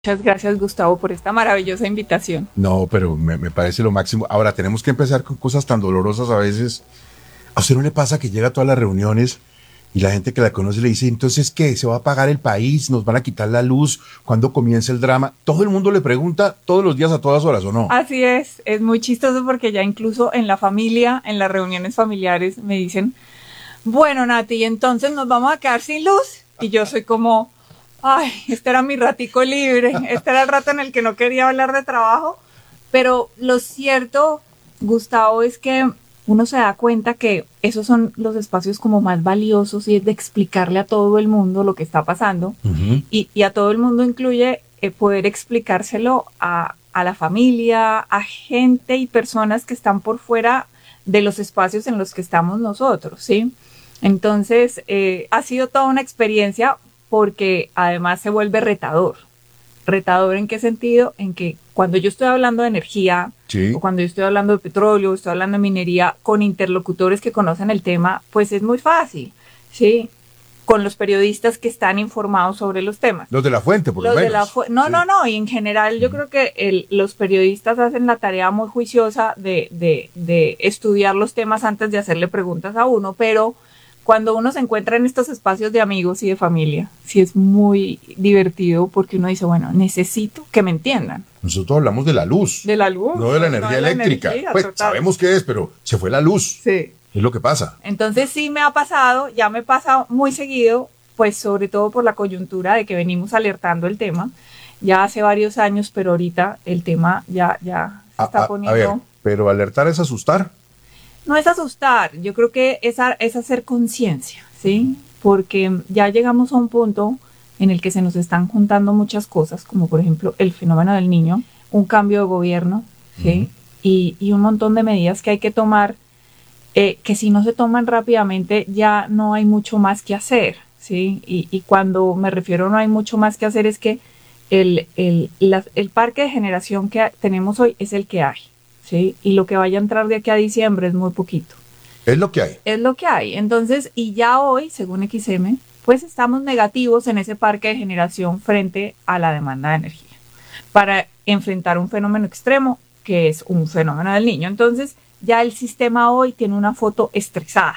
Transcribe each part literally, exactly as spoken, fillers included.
Muchas gracias, Gustavo, por esta maravillosa invitación. No, pero me, me parece lo máximo. Ahora, tenemos que empezar con cosas tan dolorosas a veces. ¿A usted no le pasa que llega a todas las reuniones y la gente que la conoce le dice, entonces, ¿qué? ¿Se va a apagar el país? ¿Nos van a quitar la luz? ¿Cuándo comienza el drama? Todo el mundo le pregunta todos los días a todas horas, ¿o no? Así es, es muy chistoso porque ya incluso en la familia, en las reuniones familiares, me dicen, bueno, Nati, entonces nos vamos a quedar sin luz. Y yo soy como, ay, este era mi ratico libre, este era el rato en el que no quería hablar de trabajo. Pero lo cierto, Gustavo, es que uno se da cuenta que esos son los espacios como más valiosos y es de explicarle a todo el mundo lo que está pasando. Uh-huh. y, y a todo el mundo incluye eh, poder explicárselo a, a la familia, a gente y personas que están por fuera de los espacios en los que estamos nosotros, ¿sí? Entonces, eh, ha sido toda una experiencia porque además se vuelve retador. ¿Retador en qué sentido? En que cuando yo estoy hablando de energía, sí, o cuando yo estoy hablando de petróleo, estoy hablando de minería, con interlocutores que conocen el tema, pues es muy fácil, ¿sí? Con los periodistas que están informados sobre los temas. Los de la fuente, por lo menos. De la fu- no, sí. no, no, y en general yo creo que el, los periodistas hacen la tarea muy juiciosa de, de, de estudiar los temas antes de hacerle preguntas a uno, pero cuando uno se encuentra en estos espacios de amigos y de familia, sí es muy divertido porque uno dice, bueno, necesito que me entiendan. Nosotros hablamos de la luz. De la luz. No de la energía no de eléctrica. La energía, pues total. Sabemos qué es, pero se fue la luz. Sí. Es lo que pasa. Entonces sí me ha pasado, ya me pasa muy seguido, pues sobre todo por la coyuntura de que venimos alertando el tema ya hace varios años, pero ahorita el tema ya, ya se a, está a, poniendo... A ver, pero alertar es asustar. No es asustar, yo creo que es, a, es hacer conciencia, ¿sí? Porque ya llegamos a un punto en el que se nos están juntando muchas cosas, como por ejemplo el fenómeno del niño, un cambio de gobierno, ¿sí? Uh-huh. y, y un montón de medidas que hay que tomar, eh, que si no se toman rápidamente ya no hay mucho más que hacer, ¿sí? Y, y cuando me refiero a no hay mucho más que hacer es que el, el, la, el parque de generación que tenemos hoy es el que hay. ¿Sí? Y lo que vaya a entrar de aquí a diciembre es muy poquito. Es lo que hay. Es lo que hay. Entonces, y ya hoy, según X M, pues estamos negativos en ese parque de generación frente a la demanda de energía para enfrentar un fenómeno extremo que es un fenómeno del niño. Entonces, ya el sistema hoy tiene una foto estresada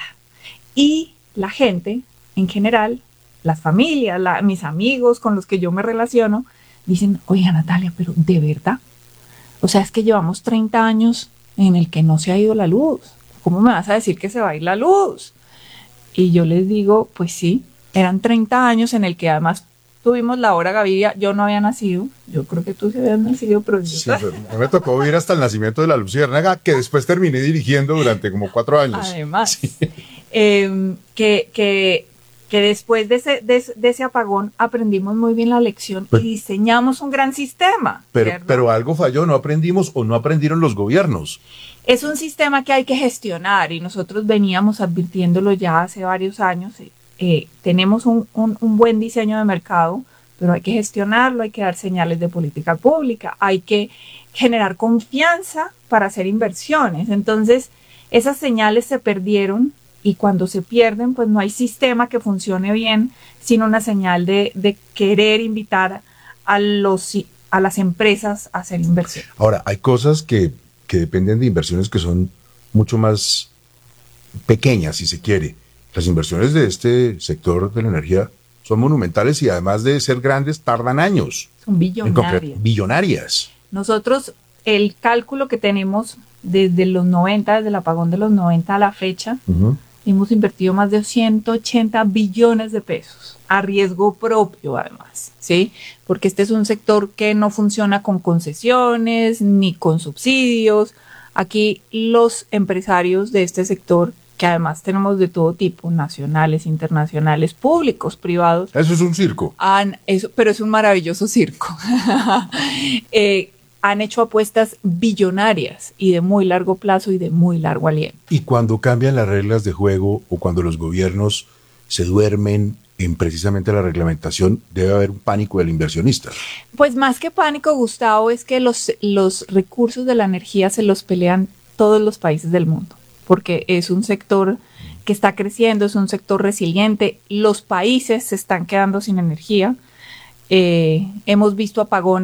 y la gente, en general, las familias, la, mis amigos con los que yo me relaciono, dicen, oiga Natalia, pero ¿de verdad? O sea, es que llevamos treinta años en el que no se ha ido la luz. ¿Cómo me vas a decir que se va a ir la luz? Y yo les digo, pues sí, eran treinta años en el que además tuvimos la hora Gaviria. Yo no había nacido, yo creo que tú sí habías nacido, pero yo... Sí, pero me tocó vivir hasta el nacimiento de la Luciérnaga, que después terminé dirigiendo durante como cuatro años. Además, sí. eh, que... que que después de ese, de, de ese apagón aprendimos muy bien la lección pero, y diseñamos un gran sistema. Pero, pero algo falló, no aprendimos o no aprendieron los gobiernos. Es un sistema que hay que gestionar y nosotros veníamos advirtiéndolo ya hace varios años. Eh, tenemos un, un, un buen diseño de mercado, pero hay que gestionarlo, hay que dar señales de política pública, hay que generar confianza para hacer inversiones. Entonces, esas señales se perdieron. Y cuando se pierden, pues no hay sistema que funcione bien, sino una señal de, de querer invitar a, los, a las empresas a hacer inversión. Ahora, hay cosas que, que dependen de inversiones que son mucho más pequeñas, si se quiere. Las inversiones de este sector de la energía son monumentales y además de ser grandes, tardan años. Son billonarias. Billonarias. Nosotros, el cálculo que tenemos desde los noventa, desde el apagón de los noventa a la fecha, uh-huh. hemos invertido más de ciento ochenta billones de pesos a riesgo propio, además, ¿sí? Porque este es un sector que no funciona con concesiones ni con subsidios. Aquí los empresarios de este sector, que además tenemos de todo tipo, nacionales, internacionales, públicos, privados. Eso es un circo. Han, eso, pero es un maravilloso circo. eh, han hecho apuestas billonarias y de muy largo plazo y de muy largo aliento. Y cuando cambian las reglas de juego o cuando los gobiernos se duermen en precisamente la reglamentación, debe haber un pánico del inversionista. Pues más que pánico, Gustavo, es que los, los recursos de la energía se los pelean todos los países del mundo, porque es un sector que está creciendo, es un sector resiliente, los países se están quedando sin energía. Eh, hemos visto apagones